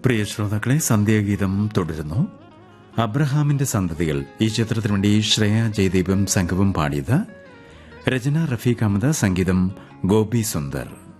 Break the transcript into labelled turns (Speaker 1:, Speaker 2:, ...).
Speaker 1: പ്രിയ ശ്രോതാക്കളെ, സന്ധ്യാഗീതം തുടരുന്നു. അബ്രഹാമിന്റെ സന്തതികൾ ഈ ചിത്രത്തിനു വേണ്ടി ശ്രേയ ജയദീപും സംഘവും പാടിയത്. രചന റഫീഖ് അഹമ്മദ്, സംഗീതം ഗോപി സുന്ദർ.